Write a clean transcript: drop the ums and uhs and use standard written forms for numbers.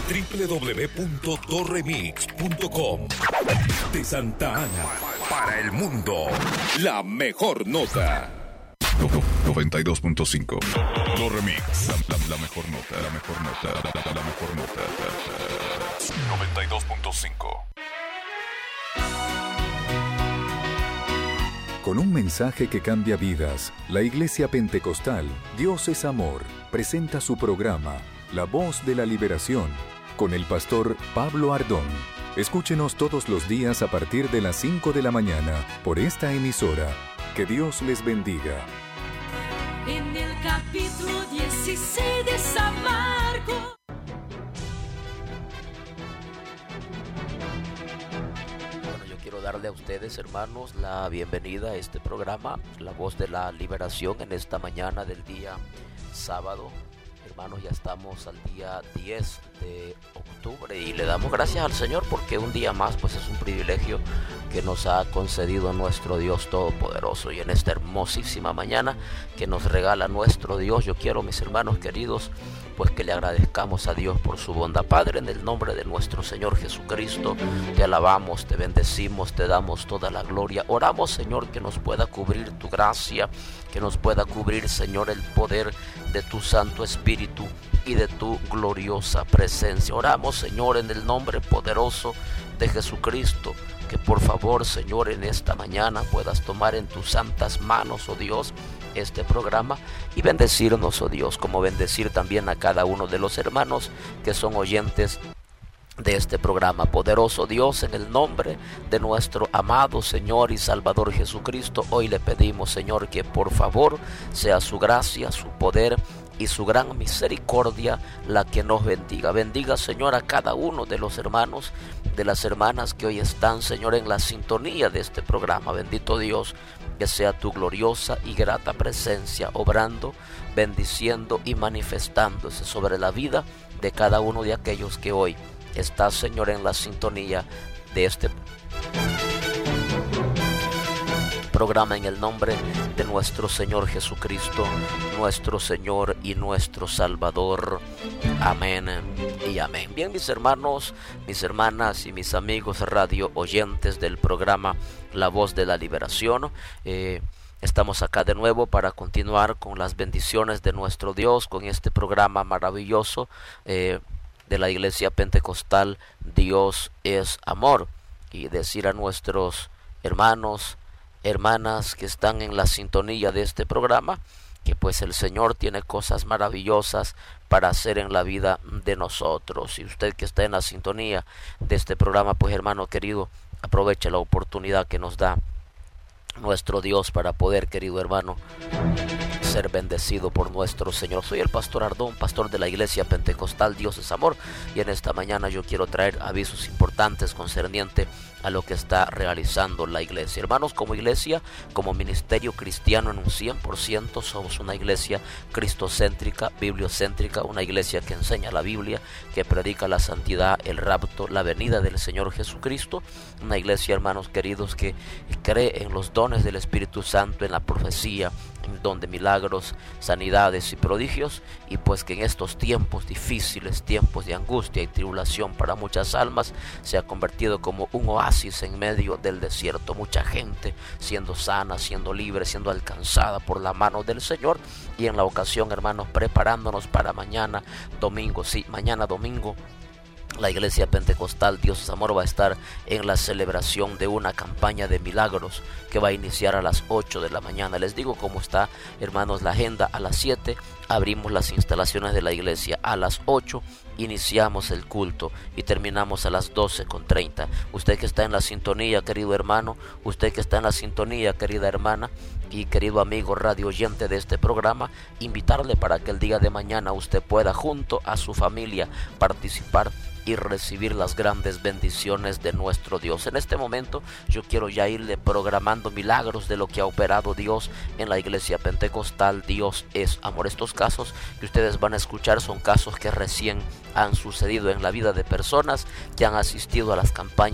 www.torremix.com. De Santa Ana para el mundo, la mejor nota. 92.5. Torremix, la mejor nota, la mejor nota, la mejor nota. 92.5. Con un mensaje que cambia vidas, la Iglesia Pentecostal Dios es Amor presenta su programa La Voz de la Liberación con el pastor Pablo Ardón. Escúchenos todos los días a partir de las 5 de la mañana por esta emisora. Que Dios les bendiga. En el capítulo 16 de San Marcos. Bueno, yo quiero darle a ustedes, hermanos, la bienvenida a este programa, La Voz de la Liberación, en esta mañana del día sábado. Hermanos, ya estamos al día 10 de octubre y le damos gracias al Señor porque un día más pues es un privilegio que nos ha concedido nuestro Dios Todopoderoso. Y en esta hermosísima mañana que nos regala nuestro Dios, yo quiero, mis hermanos queridos, pues que le agradezcamos a Dios por su bondad. Padre, en el nombre de nuestro Señor Jesucristo, te alabamos, te bendecimos, te damos toda la gloria. Oramos, Señor, que nos pueda cubrir tu gracia, que nos pueda cubrir, Señor, el poder de tu Santo Espíritu y de tu gloriosa presencia. Oramos, Señor, en el nombre poderoso de Jesucristo, que por favor, Señor, en esta mañana puedas tomar en tus santas manos, oh Dios, este programa y bendecirnos, oh Dios, como bendecir también a cada uno de los hermanos que son oyentes de este programa. Poderoso Dios, en el nombre de nuestro amado Señor y Salvador Jesucristo, hoy le pedimos, Señor, que por favor sea su gracia, su poder y su gran misericordia la que nos bendiga. Bendiga, Señor, a cada uno de los hermanos, de las hermanas que hoy están, Señor, en la sintonía de este programa. Bendito Dios, que sea tu gloriosa y grata presencia obrando, bendiciendo y manifestándose sobre la vida de cada uno de aquellos que hoy está, Señor, en la sintonía de este programa, en el nombre de nuestro Señor Jesucristo, nuestro Señor y nuestro Salvador. Amén y amén. Bien, mis hermanos, mis hermanas y mis amigos radio oyentes del programa La Voz de la Liberación, estamos acá de nuevo para continuar con las bendiciones de nuestro Dios, con este programa maravilloso de la Iglesia Pentecostal Dios es Amor, y decir a nuestros hermanos, hermanas que están en la sintonía de este programa, que pues el Señor tiene cosas maravillosas para hacer en la vida de nosotros. Y usted que está en la sintonía de este programa, pues hermano querido, aproveche la oportunidad que nos da nuestro Dios para poder, querido hermano, ser bendecido por nuestro Señor. Soy el pastor Ardón, pastor de la Iglesia Pentecostal Dios es Amor, y en esta mañana yo quiero traer avisos importantes concerniente a lo que está realizando la iglesia. Hermanos, como iglesia, como ministerio cristiano en un 100%, somos una iglesia cristocéntrica, bibliocéntrica, una iglesia que enseña la Biblia, que predica la santidad, el rapto, la venida del Señor Jesucristo, una iglesia, hermanos queridos, que cree en los dones del Espíritu Santo, en la profecía, en don de milagros, sanidades y prodigios, y pues que en estos tiempos difíciles, tiempos de angustia y tribulación para muchas almas, se ha convertido como un oasis en medio del desierto. Mucha gente siendo sana, siendo libre, siendo alcanzada por la mano del Señor. Y en la ocasión, hermanos, preparándonos para mañana domingo, sí, mañana domingo, la Iglesia Pentecostal Dios es Amor va a estar en la celebración de una campaña de milagros que va a iniciar a las 8 de la mañana. Les digo cómo está, hermanos, la agenda. A las 7 abrimos las instalaciones de la iglesia. A las 8 iniciamos el culto y terminamos a las 12:30. Usted que está en la sintonía, querido hermano, usted que está en la sintonía, querida hermana y querido amigo radio oyente de este programa, invitarle para que el día de mañana usted pueda, junto a su familia, participar y recibir las grandes bendiciones de nuestro Dios. En este momento yo quiero ya irle programando milagros de lo que ha operado Dios en la Iglesia Pentecostal Dios es Amor. Estos casos que ustedes van a escuchar son casos que recién han sucedido en la vida de personas que han asistido a las campañas